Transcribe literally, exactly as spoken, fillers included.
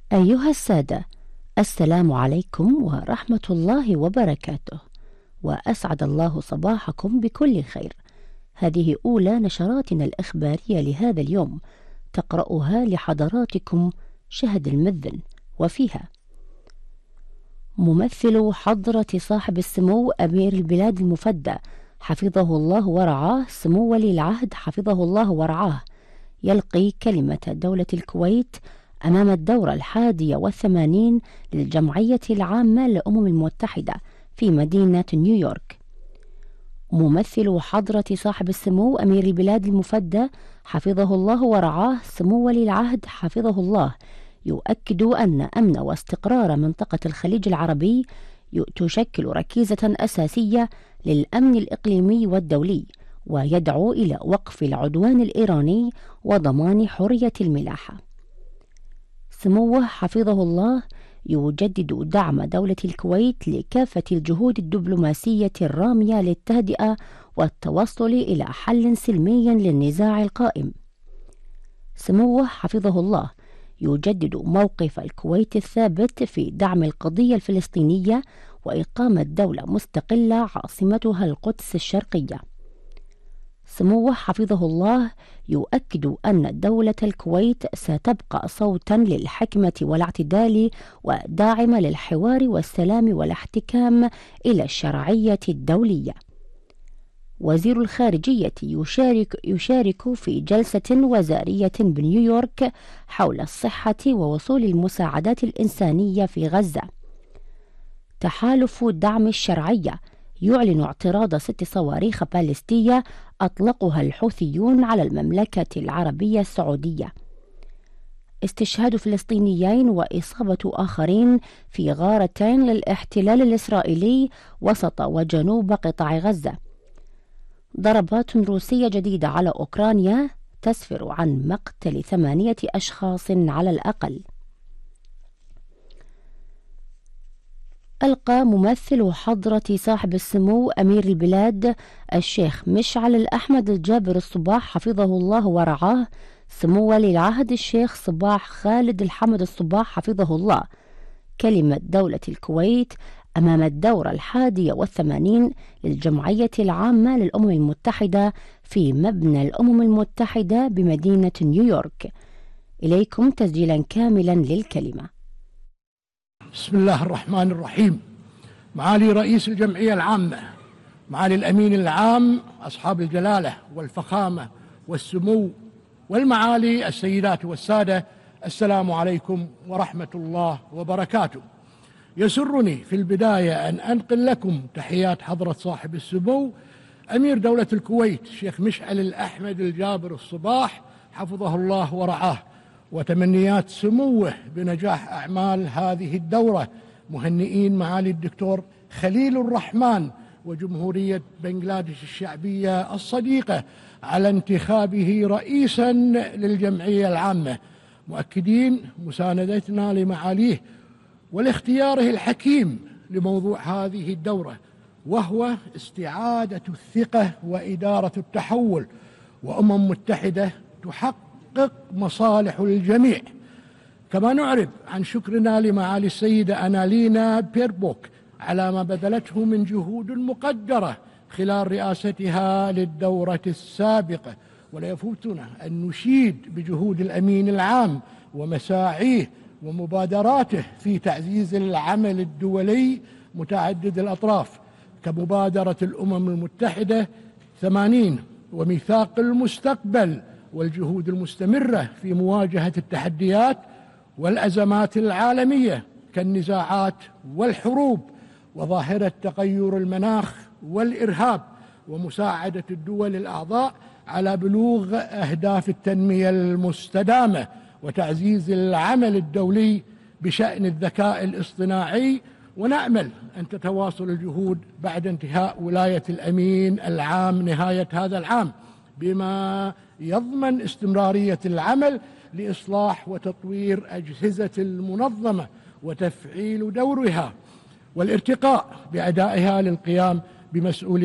أيها السادة، السلام عليكم ورحمة الله وبركاته، وأسعد الله صباحكم بكل خير. هذه أولى نشراتنا الإخبارية لهذا اليوم، تقرأها لحضراتكم شهد المذن، وفيها: ممثل حضرة صاحب السمو أمير البلاد المفدى حفظه الله ورعاه سمو ولي العهد حفظه الله ورعاه يلقي كلمة دولة الكويت أمام الدورة الحادية والثمانين للجمعية العامة للأمم المتحدة في مدينة نيويورك. ممثل حضرة صاحب السمو أمير البلاد المفدى حفظه الله ورعاه سمو ولي العهد حفظه الله يؤكد أن أمن واستقرار منطقة الخليج العربي تشكل ركيزة أساسية للأمن الإقليمي والدولي، ويدعو إلى وقف العدوان الإيراني وضمان حرية الملاحة. سموه حفظه الله يجدد دعم دولة الكويت لكافة الجهود الدبلوماسية الرامية للتهدئة والتوصل إلى حل سلمي للنزاع القائم. سموه حفظه الله يجدد موقف الكويت الثابت في دعم القضية الفلسطينية وإقامة دولة مستقلة عاصمتها القدس الشرقية. سموه حفظه الله يؤكد أن دولة الكويت ستبقى صوتا للحكمة والاعتدال وداعمة للحوار والسلام والاحتكام إلى الشرعية الدولية. وزير الخارجية يشارك, يشارك في جلسة وزارية بنيويورك حول الصحة ووصول المساعدات الإنسانية في غزة. تحالف دعم الشرعية يعلن اعتراض ست صواريخ باليستية أطلقها الحوثيون على المملكة العربية السعودية. استشهاد فلسطينيين وإصابة آخرين في غارتين للاحتلال الإسرائيلي وسط وجنوب قطاع غزة. ضربات روسية جديدة على أوكرانيا تسفر عن مقتل ثمانية أشخاص على الأقل. ألقى ممثل حضرة صاحب السمو أمير البلاد الشيخ مشعل الأحمد الجابر الصباح حفظه الله ورعاه سمو ولي العهد الشيخ صباح خالد الحمد الصباح حفظه الله كلمة دولة الكويت أمام الدورة الحادية والثمانين للجمعية العامة للأمم المتحدة في مبنى الأمم المتحدة بمدينة نيويورك. إليكم تسجيلا كاملا للكلمة. بسم الله الرحمن الرحيم. معالي رئيس الجمعية العامة، معالي الأمين العام، أصحاب الجلالة والفخامة والسمو، والمعالي السيدات والسادة، السلام عليكم ورحمة الله وبركاته. يسرني في البداية أن أنقل لكم تحيات حضرة صاحب السمو أمير دولة الكويت الشيخ مشعل الأحمد الجابر الصباح حفظه الله ورعاه، وتمنيات سموه بنجاح أعمال هذه الدورة، مهنئين معالي الدكتور خليل الرحمن وجمهورية بنغلاديش الشعبية الصديقة على انتخابه رئيسا للجمعية العامة، مؤكدين مساندتنا لمعاليه ولاختياره الحكيم لموضوع هذه الدورة، وهو استعادة الثقة وإدارة التحول، وأمم متحدة تحقق مصالح الجميع. كما نعرب عن شكرنا لمعالي السيدة أنالينا بيربوك على ما بذلته من جهود مقدرة خلال رئاستها للدورة السابقة، ولا يفوتنا أن نشيد بجهود الأمين العام ومساعيه ومبادراته في تعزيز العمل الدولي متعدد الأطراف، كمبادرة الأمم المتحدة ثمانين وميثاق المستقبل، والجهود المستمرة في مواجهة التحديات والأزمات العالمية كالنزاعات والحروب وظاهرة تغير المناخ والإرهاب، ومساعدة الدول الأعضاء على بلوغ أهداف التنمية المستدامة، وتعزيز العمل الدولي بشأن الذكاء الاصطناعي. ونأمل أن تتواصل الجهود بعد انتهاء ولاية الأمين العام نهاية هذا العام، بما يضمن استمرارية العمل لإصلاح وتطوير أجهزة المنظمة وتفعيل دورها والارتقاء بأدائها للقيام بمسؤولية